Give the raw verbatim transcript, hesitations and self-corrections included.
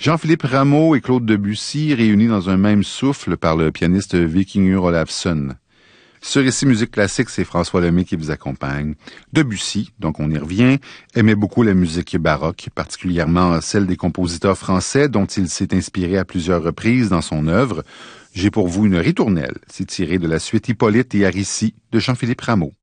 Jean-Philippe Rameau et Claude Debussy réunis dans un même souffle par le pianiste Vikingur Olafsson. Sur Ici Musique Classique, c'est François Lemay qui vous accompagne. Debussy, donc on y revient, aimait beaucoup la musique baroque, particulièrement celle des compositeurs français dont il s'est inspiré à plusieurs reprises dans son œuvre. J'ai pour vous une ritournelle, c'est tiré de la suite Hippolyte et Aricie de Jean-Philippe Rameau.